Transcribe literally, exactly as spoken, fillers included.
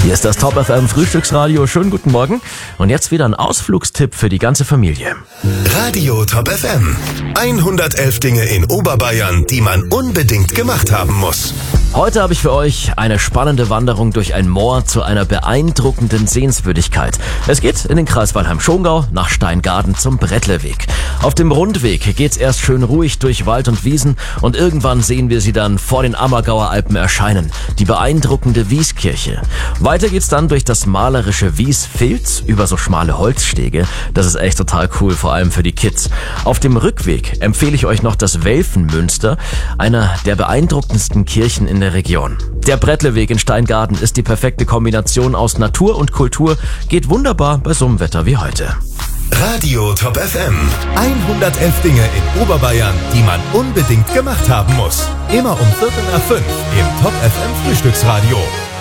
Hier ist das Top F M Frühstücksradio. Schönen guten Morgen. Und jetzt wieder ein Ausflugstipp für die ganze Familie. Radio Top F M. hundertelf Dinge in Oberbayern, die man unbedingt gemacht haben muss. Heute habe ich für euch eine spannende Wanderung durch ein Moor zu einer beeindruckenden Sehenswürdigkeit. Es geht in den Kreis Weilheim-Schongau nach Steingaden zum Brettleweg. Auf dem Rundweg geht's erst schön ruhig durch Wald und Wiesen und irgendwann sehen wir sie dann vor den Ammergauer Alpen erscheinen. Die beeindruckende Wieskirche. Weiter geht's dann durch das malerische Wiesfilz über so schmale Holzstege. Das ist echt total cool, vor allem für die Kids. Auf dem Rückweg empfehle ich euch noch das Welfenmünster, einer der beeindruckendsten Kirchen in der Region. Der Brettleweg in Steingaden ist die perfekte Kombination aus Natur und Kultur, geht wunderbar bei so einem Wetter wie heute. Radio Top F M. hundertelf Dinge in Oberbayern, die man unbedingt gemacht haben muss. Immer um Viertel nach fünf im Top F M Frühstücksradio.